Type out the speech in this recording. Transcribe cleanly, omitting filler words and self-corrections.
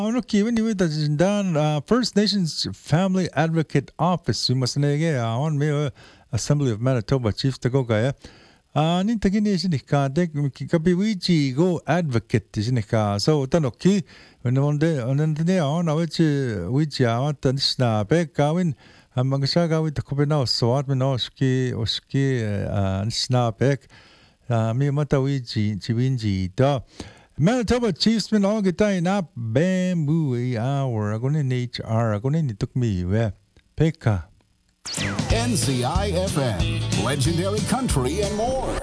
Ano kiwen ni wita jindan First Nations Family Advocate Office sumasanege on me Assembly of Manitoba Chief Tago gaya nin tagini sinika dek kabi wichi go advocate sinika so tanoki onde onde on awichi wichi awat tanishna be kawin magasha gawit kopena swat mino oski nishna bek mi mata wichi chiwinji da Manitoba Chiefs min all getay na bamboo hour agonin HR agonin took me we peka NCIFM, Legendary Country and more.